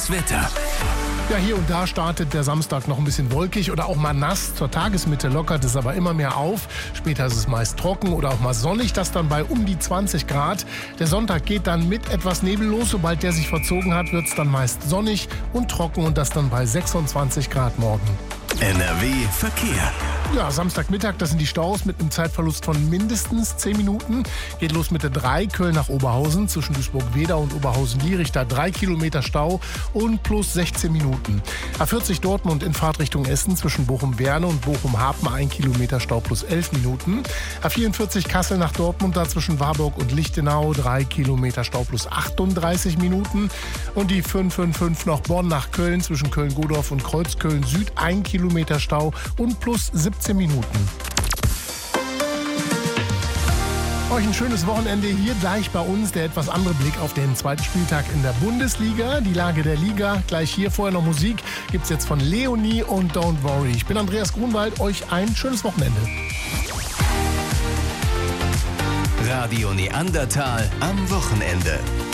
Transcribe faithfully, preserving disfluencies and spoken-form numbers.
Wetter. Ja, hier und da startet der Samstag noch ein bisschen wolkig oder auch mal nass. Zur Tagesmitte lockert es aber immer mehr auf. Später ist es meist trocken oder auch mal sonnig, das dann bei um die zwanzig Grad. Der Sonntag geht dann mit etwas Nebel los. Sobald der sich verzogen hat, wird es dann meist sonnig und trocken und das dann bei sechsundzwanzig Grad morgen. N R W Verkehr. Ja, Samstagmittag, das sind die Staus mit einem Zeitverlust von mindestens zehn Minuten. Geht los mit der drei, Köln nach Oberhausen, zwischen Duisburg-Wedau und Oberhausen-Lierich, da drei Kilometer Stau und plus sechzehn Minuten. A vierzig Dortmund in Fahrtrichtung Essen, zwischen Bochum-Werne und Bochum-Hapen, ein Kilometer Stau plus elf Minuten. A vierundvierzig Kassel nach Dortmund, da zwischen Warburg und Lichtenau, drei Kilometer Stau plus achtunddreißig Minuten. Und die fünf fünf fünf noch Bonn nach Köln, zwischen Köln-Godorf und Kreuzköln-Süd, ein Kilometer Stau und plus siebzehn Minuten. Euch ein schönes Wochenende. Hier gleich bei uns der etwas andere Blick auf den zweiten Spieltag in der Bundesliga. Die Lage der Liga. Gleich hier, vorher noch Musik. Gibt's jetzt von Leonie und Don't Worry. Ich bin Andreas Grunwald. Euch ein schönes Wochenende. Radio Neandertal am Wochenende.